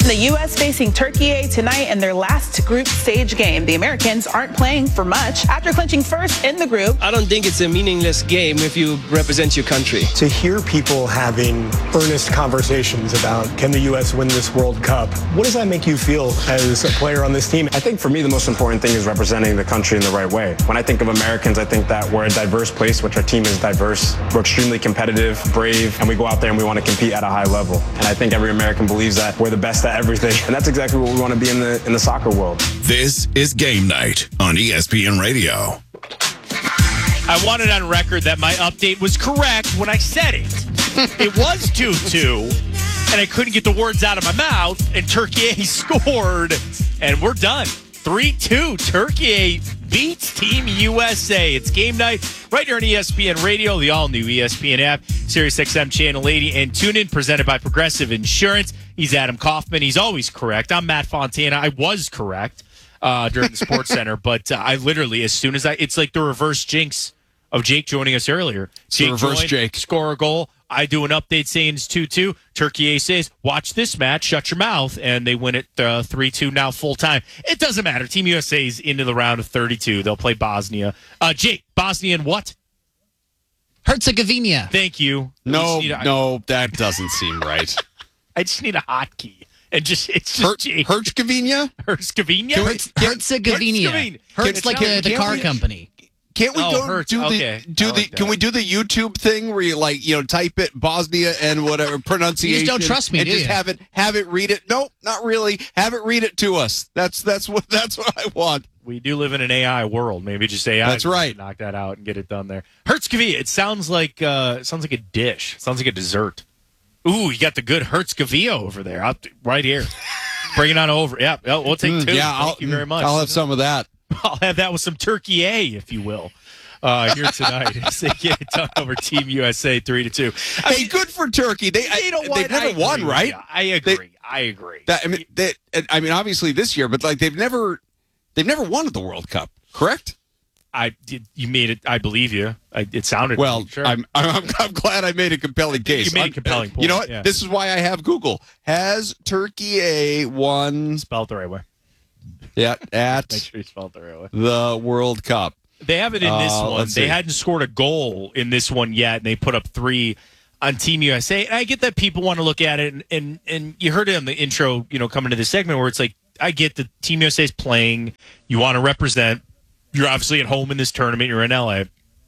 The U.S. facing Turkey tonight in their last group stage game. The Americans aren't playing for much after clinching first in the group. I don't think it's a meaningless game if you represent your country. To hear people having earnest conversations about, can the U.S. win this World Cup? What does that make you feel as a player on this team? I think for me, the most important thing is representing the country in the right way. When I think of Americans, I think that we're a diverse place, which our team is diverse. We're extremely competitive, brave, and we go out there and we want to compete at a high level. And I think every American believes that we're the best at everything. And that's exactly what we want to be in the soccer world. This is Game Night on ESPN Radio. I want it on record that my update was correct when I said it. It was 2-2, and I couldn't get the words out of my mouth, and Turkey scored, and we're done. 3-2, Turkey beats Team USA. It's Game Night right here on ESPN Radio, the all-new ESPN app, SiriusXM Channel 80, and TuneIn, presented by Progressive Insurance. He's Adam Kaufman. He's always correct. I'm Matt Fontana. I was correct during the Sports Center, but I literally, as soon as it's like the reverse jinx of Jake joining us earlier. Jake score a goal. I do an update saying it's 2-2. Turkey says, watch this match, shut your mouth, and they win it 3-2 now full time. It doesn't matter. Team USA is into the round of 32. They'll play Bosnia. Jake, Bosnia and what? Herzegovina. Thank you. No, that doesn't seem right. I just need a hotkey. And it's just Jake. Herzegovina? Herzegovina? Herzegovina. Hertz like the car company. Can't we Can we do the YouTube thing where you type it Bosnia and whatever pronunciation? You just don't trust me, and do just you? have it read it? Nope, not really. Have it read it to us. That's what I want. We do live in an AI world. Maybe just AI. That's right. Knock that out and get it done there. Herzegovina. It sounds like a dish. It sounds like a dessert. Ooh, you got the good Herzegovina over there, right here. Bring it on over. Yeah, we'll take two. Thank you very much. I'll have some of that. I'll have that with some Turkey if you will, here tonight. As they get it done over Team USA 3-2. Hey, good for Turkey. They've never won, right? Yeah, I agree. Obviously this year, but they've never won at the World Cup, correct? You made it. I believe you. It sounded well. Sure. I'm glad I made a compelling case. You made a compelling point. You know what? Yeah. This is why I have Google. Has Turkey won? Spelled the right way. Yeah, at make sure you spelled the right way. The World Cup. They have it in this one. They hadn't scored a goal in this one yet, and they put up 3 on Team USA. And I get that people want to look at it, and you heard it in the intro, coming to this segment where it's like, I get that Team USA is playing. You want to represent. You're obviously at home in this tournament. You're in LA.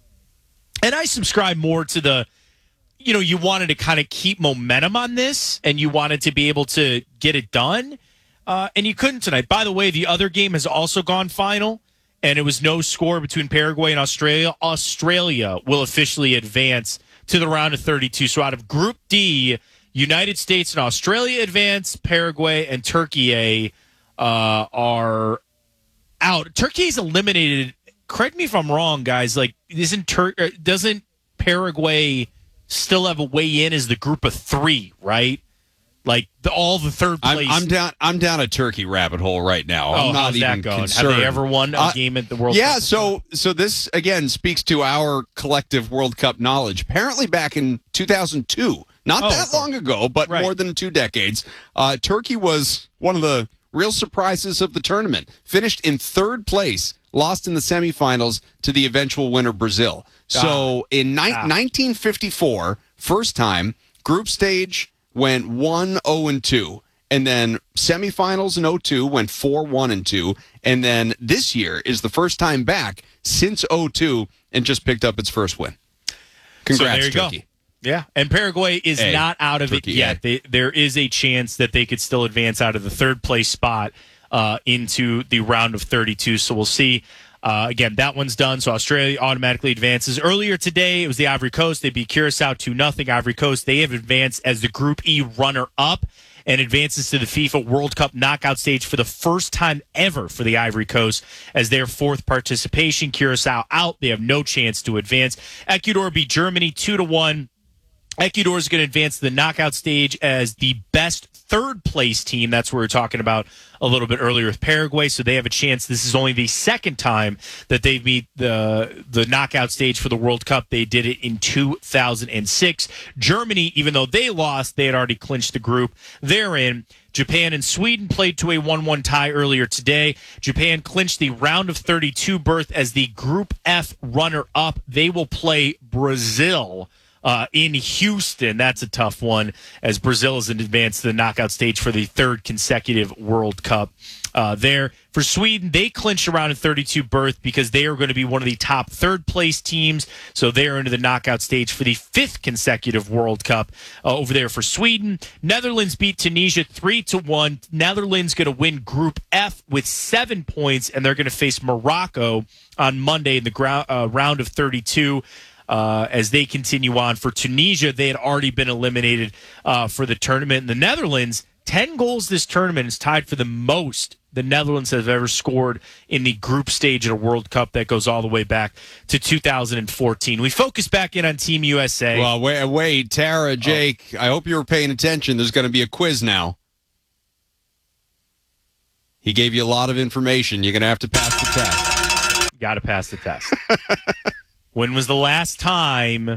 And I subscribe more to the, you wanted to kind of keep momentum on this, and you wanted to be able to get it done. And you couldn't tonight. By the way, the other game has also gone final, and it was no score between Paraguay and Australia. Australia will officially advance to the round of 32. So out of Group D, United States and Australia advance. Paraguay and Turkey are out. Turkey's eliminated. Correct me if I'm wrong, guys. Doesn't Paraguay still have a way in as the group of 3, right? All the third place. I'm down a Turkey rabbit hole right now. I'm not how's even that going? concerned. Have they ever won a game at the World Cup? Yeah, so this again speaks to our collective World Cup knowledge. Apparently back in 2002, not that long ago, but more than 2 decades, Turkey was one of the real surprises of the tournament. Finished in 3rd place, lost in the semifinals to the eventual winner Brazil. So in 1954, first time, group stage went 1-0-2, and then semifinals in 2002 went 4-1-2, and then this year is the first time back since 2002 and just picked up its first win. Congrats, so there you Turkey. Go. Yeah, and Paraguay is not out of Turkey it yet. There is a chance that they could still advance out of the 3rd place spot into the round of 32, so we'll see. Again, that one's done, so Australia automatically advances. Earlier today, it was the Ivory Coast. They beat Curacao 2-0. Ivory Coast, they have advanced as the Group E runner-up and advances to the FIFA World Cup knockout stage for the first time ever for the Ivory Coast as their 4th participation. Curacao out. They have no chance to advance. Ecuador beat Germany 2-1. Ecuador is going to advance to the knockout stage as the best third-place team. That's what we were talking about a little bit earlier with Paraguay, so they have a chance. This is only the second time that they've beat the knockout stage for the World Cup. They did it in 2006. Germany, even though they lost, they had already clinched the group they're in. Japan and Sweden played to a 1-1 tie earlier today. Japan clinched the round of 32 berth as the Group F runner-up. They will play Brazil in Houston. That's a tough one, as Brazil is in advance to the knockout stage for the third consecutive World Cup there. For Sweden, they clinched around in 32 berth because they are going to be one of the top third-place teams, so they're into the knockout stage for the fifth consecutive World Cup over there for Sweden. Netherlands beat Tunisia 3-1. Netherlands going to win Group F with 7 points, and they're going to face Morocco on Monday in the round of 32. As they continue on. For Tunisia, they had already been eliminated for the tournament. The Netherlands, 10 goals this tournament, is tied for the most the Netherlands have ever scored in the group stage at a World Cup. That goes all the way back to 2014. We focus back in on Team USA. Well, wait, Tara, Jake, I hope you were paying attention. There's going to be a quiz now. He gave you a lot of information. You're going to have to pass the test. Got to pass the test. When was the last time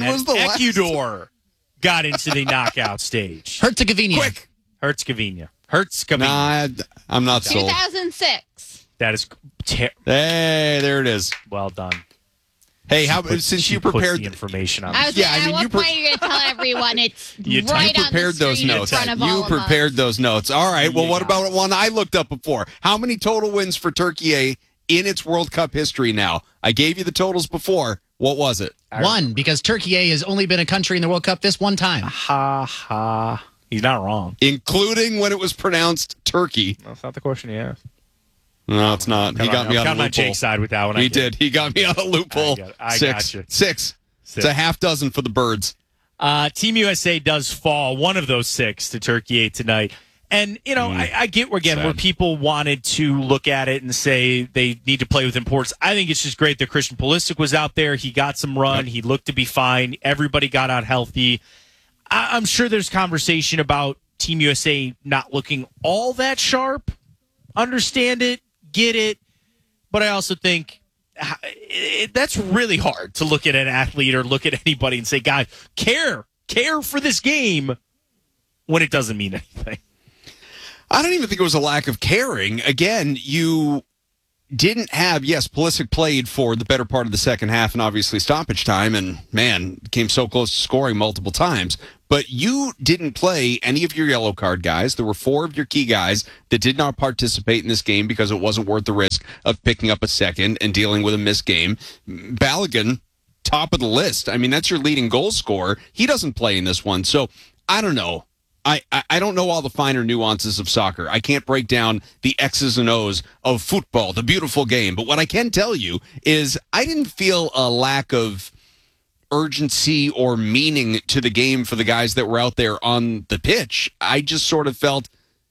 Ecuador got into the knockout stage? Herzegovina. Quick. Herzegovina. Nah, I'm not sold. 2006. That is hey, there it is. Well done. Hey, since you prepared the information on this. At what point are you going to tell everyone it's right on the screen in front of all of us? You prepared those notes. All right. Well, what about one I looked up before? How many total wins for Turkey in its World Cup history now? I gave you the totals before. What was it? 1, because Turkey has only been a country in the World Cup this one time. Ha ha. He's not wrong. Including when it was pronounced Turkey. That's not the question he asked. No, it's not. He got me on a loophole. On Jake's side with that one. He did. He got me on a loophole. I got you. Six. It's a half dozen for the birds. Team USA does fall, one of those 6, to Turkey tonight. And, I get where people wanted to look at it and say they need to play with importance. I think it's just great that Christian Pulisic was out there. He got some run. He looked to be fine. Everybody got out healthy. I'm sure there's conversation about Team USA not looking all that sharp. Understand it, get it. But I also think that's really hard to look at an athlete or look at anybody and say, guys, care for this game when it doesn't mean anything. I don't even think it was a lack of caring. Again, you didn't have, Pulisic played for the better part of the second half and obviously stoppage time, and man, came so close to scoring multiple times. But you didn't play any of your yellow card guys. There were 4 of your key guys that did not participate in this game because it wasn't worth the risk of picking up a second and dealing with a missed game. Balogun, top of the list. I mean, that's your leading goal scorer. He doesn't play in this one. So I don't know. I don't know all the finer nuances of soccer. I can't break down the X's and O's of football, the beautiful game. But what I can tell you is I didn't feel a lack of urgency or meaning to the game for the guys that were out there on the pitch. I just sort of felt